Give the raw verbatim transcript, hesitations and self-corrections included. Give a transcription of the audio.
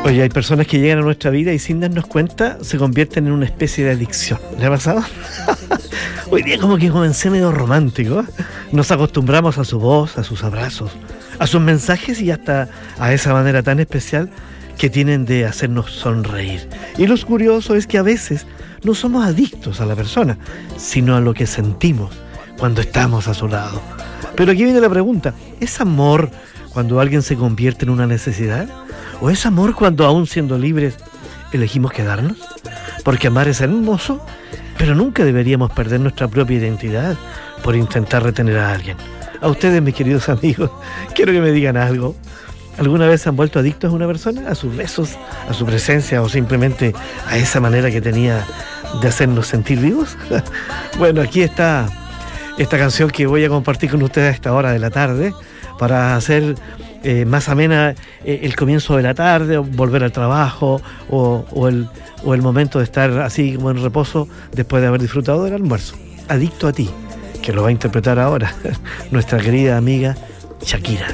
Oye, hay personas que llegan a nuestra vida y sin darnos cuenta se convierten en una especie de adicción. ¿Le ha pasado? Hoy día como que comencé medio romántico. Nos acostumbramos a su voz, a sus abrazos, a sus mensajes y hasta a esa manera tan especial que tienen de hacernos sonreír. Y lo curioso es que a veces no somos adictos a la persona, sino a lo que sentimos cuando estamos a su lado. Pero aquí viene la pregunta, ¿es amor cuando alguien se convierte en una necesidad? ¿O es amor cuando, aún siendo libres, elegimos quedarnos? Porque amar es hermoso, pero nunca deberíamos perder nuestra propia identidad por intentar retener a alguien. A ustedes, mis queridos amigos, quiero que me digan algo. ¿Alguna vez se han vuelto adictos a una persona? ¿A sus besos? ¿A su presencia? ¿O simplemente a esa manera que tenía de hacernos sentir vivos? Bueno, aquí está esta canción que voy a compartir con ustedes a esta hora de la tarde para hacer eh, más amena eh, el comienzo de la tarde, o volver al trabajo o, o, el, o el momento de estar así como en reposo después de haber disfrutado del almuerzo. Adicto a ti, que lo va a interpretar ahora nuestra querida amiga Shakira.